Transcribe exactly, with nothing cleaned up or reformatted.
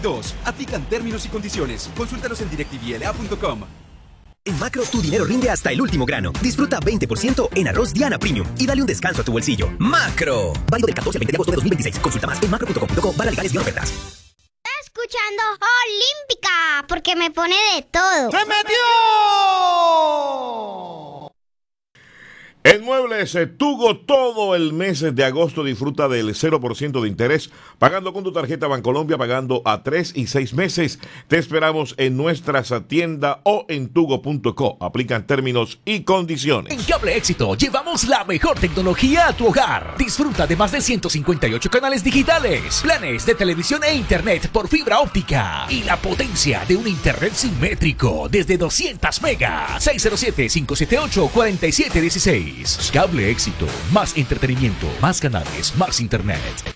veintidós. Aplican términos y condiciones. Consúltalos en directvla punto com. En Macro, tu dinero rinde hasta el último grano. Disfruta veinte por ciento en arroz Diana Premium y dale un descanso a tu bolsillo. ¡Macro! Válido del catorce al veinte de agosto de dos mil veintiséis. Consulta más en macro punto com punto co barra legales y ofertas. Está escuchando Olímpica, porque me pone de todo. ¡Se metió! En Muebles Tugo, todo el mes de agosto disfruta del cero por ciento de interés, pagando con tu tarjeta Bancolombia, pagando a tres y seis meses. Te esperamos en nuestras tiendas o en tugo punto co. Aplican términos y condiciones. En Cable Éxito llevamos la mejor tecnología a tu hogar. Disfruta de más de ciento cincuenta y ocho canales digitales, planes de televisión e internet por fibra óptica y la potencia de un internet simétrico desde doscientos megas. seis cero siete, cinco siete ocho, cuatro siete uno seis. Cable Éxito, más entretenimiento, más canales, más internet.